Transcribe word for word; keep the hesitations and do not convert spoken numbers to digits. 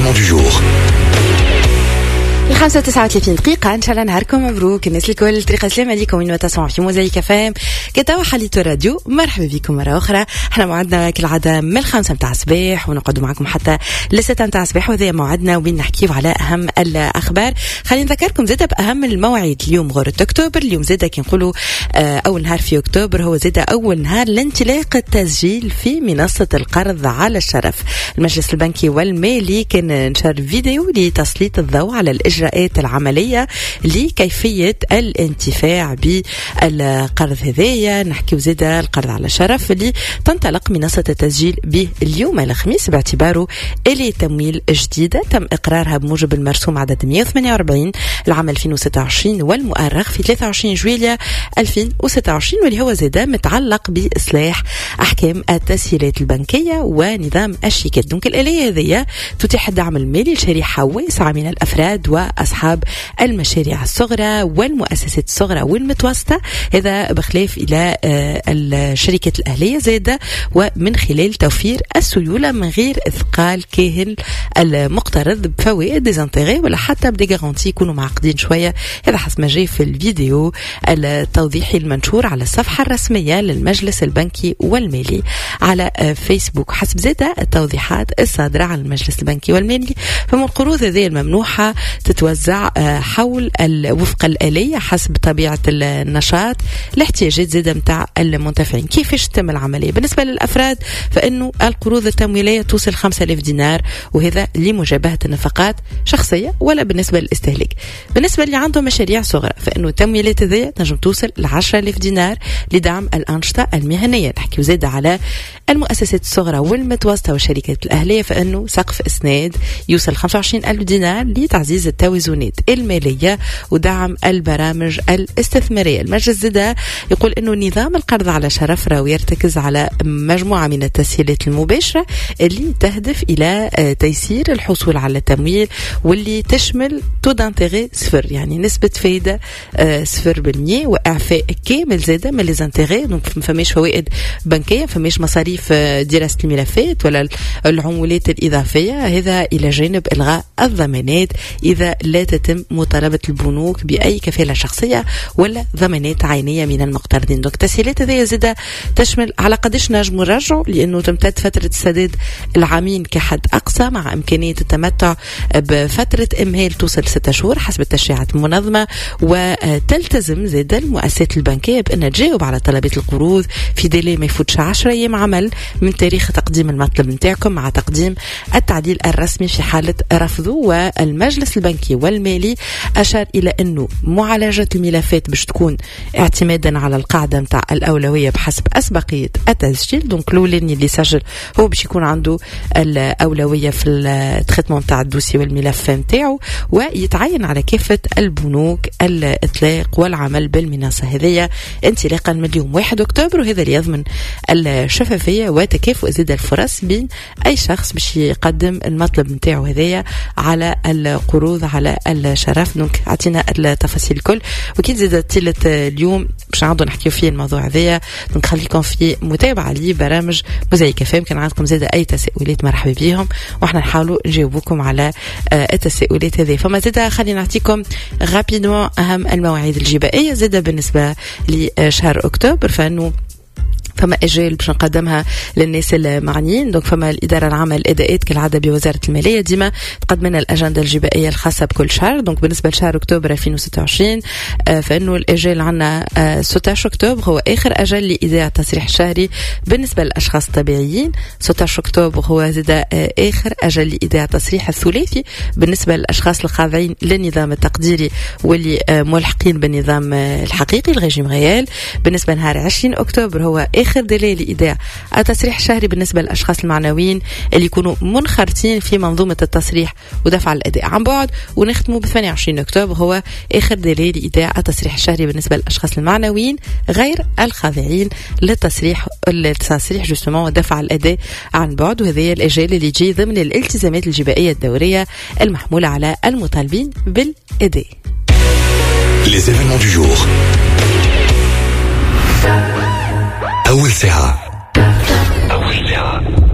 événements du jour. الخمسة وتسعة وثلاثين دقيقة. إن شاء الله نهاركم مبروك الناس الكل. طريقة سلامة ليكم من تسمعوا في موزايك فام كتاو حليتو راديو. مرحبا بكم مرة أخرى. احنا موعدنا كالعادة من الخمسة متاع الصباح ونقعدوا معكم حتى لستة متاع الصباح، وهذا موعدنا وين نحكيو على أهم الأخبار. خلينا نذكركم زادة بأهم المواعيد. اليوم غورة أكتوبر، اليوم زادة كي نقولوا أول نهار في أكتوبر هو زادة أول نهار لانطلاق التسجيل في منصة القرض على الشرف. المجلس البنكي والمالي كان نشر فيديو لتسليط الضوء على الإجراءات العملية لكيفية الانتفاع بالقرض هذايا. نحكي زادة القرض على شرف اللي تنطلق منصة التسجيل به اليوم الخميس باعتباره إلي تمويل جديدة تم إقرارها بموجب المرسوم عدد مئة وثمانية وأربعين العام ألفين وستة وعشرين والمؤرخ في ثلاثة وعشرين جويلية ألفين وستة وعشرين، واللي هو زادة متعلق بإصلاح أحكام التسهيلات البنكية ونظام الشيكات. دونك الآلية هذه تتيح الدعم المالي لشريحة واسعة من الأفراد وأصحاب المشاريع الصغرى والمؤسسات الصغرى والمتوسطة، هذا بخلاف إلى الشركات الأهلية زادة، ومن خلال توفير السيولة من غير إثقال كاهل المقترض بفوائد ديزانتيغي ولا حتى بدي غارانتي يكونوا معقدين شوية. هذا حسب ما جاء في الفيديو التوضيحي المنشور على الصفحة الرسمية للمجلس البنكي والمالي على فيسبوك. حسب زادة التوضيحات الصادرة على المجلس البنكي والمالي، فمن القروض هذه الممنوحة تتوزع حول وفق الآلية حسب طبيعة النشاط الاحتياجات زادة متاع المنتفعين. كيفاش تتم العملية؟ بالنسبة للأفراد فإنه القروض التمويلية توصل خمسة آلاف دينار، وهذا لمجابهة النفقات شخصية ولا بالنسبة للاستهلاك. بالنسبة اللي عندهم مشاريع صغرى فإنه التمويلات هذه تنجم توصل لعشرة آلاف دينار لدعم الأنشطة المهنية. نحكي زادة على المؤسسات الصغرى والمتوسطة والشركات الأهلية، فإنه سقف إسناد يوصل خمسة وعشرين ألف دينار لتعزيز التوازنات المالية ودعم البرامج الاستثمارية. المجلس زادة يقول إنه نظام القرض على شرف راهو يرتكز على مجموعة من التسهيلات المباشرة اللي تهدف إلى تيسير الحصول على التمويل، واللي تشمل تو دانتيغي صفر، يعني نسبة فايدة صفر بالمية، وإعفاء كامل زادة من ليزانتيغي. دونك فماش فوائد بنكية، فماش مصاريف دراسة الملفات ولا العمولات الإضافية، هذا إلى جانب إلغاء الضمانات إذا لا تتم مطالبة البنوك بأي كفالة شخصية ولا ضمانات عينية من المقترضين. دونك التسهيلات هذه زادة تشمل على قدش نجم نرجعوا، لأنه تمتد فترة السداد العامين كحد أقصى، مع إمكانية التمتع بفترة إمهال توصل ستة شهور حسب التشريعات المنظمة. وتلتزم زادة المؤسسات البنكية بأن تجاوب على طلبات القروض في ديلي ما يفوتش عشرة أيام عمل من تاريخ تقديم المطلب نتاعكم، مع تقديم التعديل الرسمي في حالة رفضه. والمجلس البنكي والمالي أشار إلى أنه معالجة الملفات باش تكون اعتمادا على القاعدة متاع الأولوية بحسب أسبقية التسجيل. دونك الأولاني اللي سجل هو باش يكون عنده الأولوية في التريتمون متاع الدوسي والملف متاعه، ويتعين على كافة البنوك الإطلاق والعمل بالمنصة هذه انطلاقا من اليوم واحد أكتوبر، وهذا ليضمن الشفافية وتكافؤ زيادة الفرص بين أي شخص باش يقدم المطلب متاعه هذايا على القروض على الشرف. دونك عطينا التفاصيل الكل، وكيد زادة طيلة اليوم باش نعودوا نحكيو فيه الموضوع هذايا. دونك خليكم في متابعة لبرامج موزايك فام. كان عندكم زادة أي تساؤلات مرحبا بهم، وإحنا نحاولوا نجاوبكم على التساؤلات هذه. فما زادة خلينا نعطيكم غابيدمون أهم المواعيد الجبائية زادة بالنسبة لشهر أكتوبر. فإنه فما اجال باش نقدمها للناس المعنيين. دونك فما الاداره العامه للاداءات كالعاده بوزاره الماليه ديما تقدم لنا الاجنده الجبائيه الخاصه بكل شهر. دونك بالنسبه لشهر اكتوبر ألفين وستة وعشرين فانه الاجال عندنا ستة عشر اكتوبر هو اخر اجل لايداع التصريح الشهري بالنسبه للاشخاص الطبيعيين. ستة عشر اكتوبر هو زاد اخر اجل لايداع التصريح الثلاثي بالنسبه للاشخاص الخاضعين للنظام التقديري واللي ملحقين بالنظام الحقيقي الريجيم ريال. بالنسبه لنهار عشرين اكتوبر هو آخر دليل لإيداع التصريح الشهري بالنسبة للأشخاص المعنويين اللي يكونوا منخرطين في منظومة التصريح ودفع الأداء عن بعد. ونختموا ب ثمانية وعشرين أكتوبر هو آخر دليل لإيداع التصريح الشهري بالنسبة للأشخاص المعنويين غير الخاضعين للتصريح التصريح جسمه ودفع الأداء عن بعد. وهذه الأجال اللي يجي ضمن الالتزامات الجبائية الدورية المحمولة على المطالبين بالأداء. Les événements du jour. أول ساعة. أول ساعة.